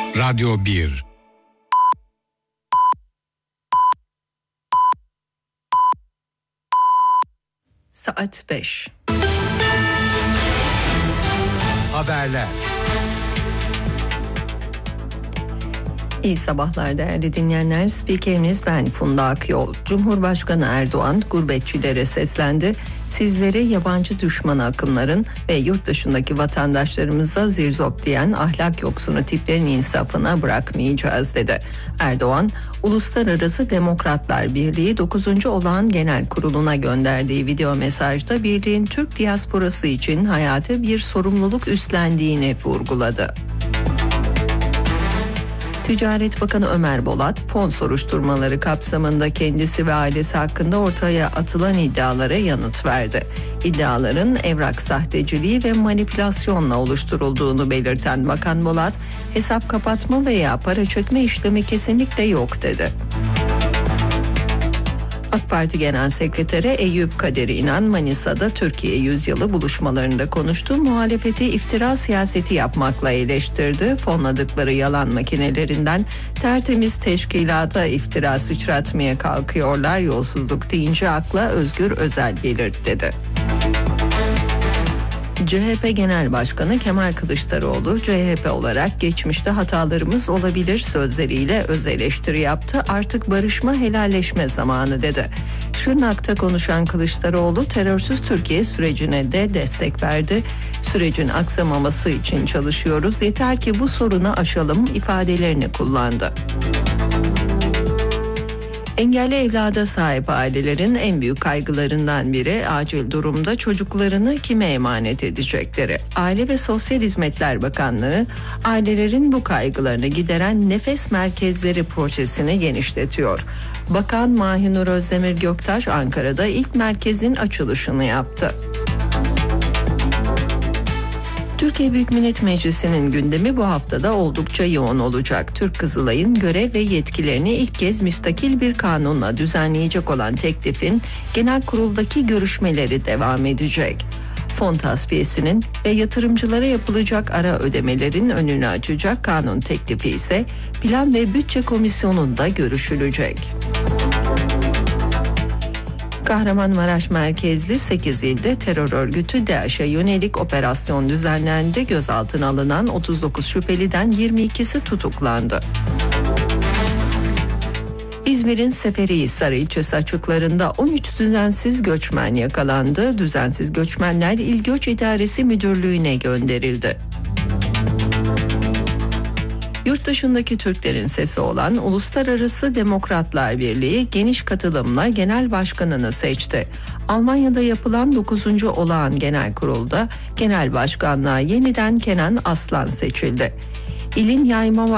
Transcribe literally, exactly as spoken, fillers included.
Radyo bir. Saat beş. Haberler. İyi sabahlar değerli dinleyenler. Spikeriniz ben Funda Akyol. Cumhurbaşkanı Erdoğan gurbetçilere seslendi. Sizleri yabancı düşman akımların ve yurt dışındaki vatandaşlarımıza zirzop diyen ahlak yoksunu tiplerin insafına bırakmayacağız dedi. Erdoğan, Uluslararası Demokratlar Birliği dokuzuncu Olağan Genel Kurulu'na gönderdiği video mesajda birliğin Türk diasporası için hayati bir sorumluluk üstlendiğini vurguladı. Ticaret Bakanı Ömer Bolat, fon soruşturmaları kapsamında kendisi ve ailesi hakkında ortaya atılan iddialara yanıt verdi. İddiaların evrak sahteciliği ve manipülasyonla oluşturulduğunu belirten Bakan Bolat, hesap kapatma veya para çekme işlemi kesinlikle yok dedi. AK Parti Genel Sekreteri Eyüp Kadir İnan, Manisa'da Türkiye Yüzyılı buluşmalarında konuştu. Muhalefeti iftira siyaseti yapmakla eleştirdi. Fonladıkları yalan makinelerinden tertemiz teşkilata iftira sıçratmaya kalkıyorlar. Yolsuzluk deyince akla Özgür Özel gelir dedi. C H P Genel Başkanı Kemal Kılıçdaroğlu, C H P olarak geçmişte hatalarımız olabilir sözleriyle öz eleştiri yaptı. Artık barışma, helalleşme zamanı dedi. Şırnak'ta konuşan Kılıçdaroğlu, terörsüz Türkiye sürecine de destek verdi. Sürecin aksamaması için çalışıyoruz. Yeter ki bu sorunu aşalım ifadelerini kullandı. Engelli evlada sahip ailelerin en büyük kaygılarından biri acil durumda çocuklarını kime emanet edecekleri. Aile ve Sosyal Hizmetler Bakanlığı ailelerin bu kaygılarını gideren nefes merkezleri projesini genişletiyor. Bakan Mahinur Özdemir Göktaş Ankara'da ilk merkezin açılışını yaptı. Türkiye Büyük Millet Meclisi'nin gündemi bu haftada oldukça yoğun olacak. Türk Kızılay'ın görev ve yetkilerini ilk kez müstakil bir kanunla düzenleyecek olan teklifin genel kuruldaki görüşmeleri devam edecek. Fon tasfiyesinin ve yatırımcılara yapılacak ara ödemelerin önünü açacak kanun teklifi ise Plan ve Bütçe Komisyonu'nda görüşülecek. Kahramanmaraş merkezli sekiz ilde terör örgütü DAEŞ'e yönelik operasyon düzenlendi. Gözaltına alınan otuz dokuz şüpheliden yirmi ikisi tutuklandı. İzmir'in Seferihisar ilçesi açıklarında on üç düzensiz göçmen yakalandı. Düzensiz göçmenler İl Göç İdaresi Müdürlüğü'ne gönderildi. Yurt dışındaki Türklerin sesi olan Uluslararası Demokratlar Birliği geniş katılımla genel başkanını seçti. Almanya'da yapılan dokuzuncu Olağan Genel Kurul'da genel başkanlığa yeniden Kenan Aslan seçildi. İlin yayma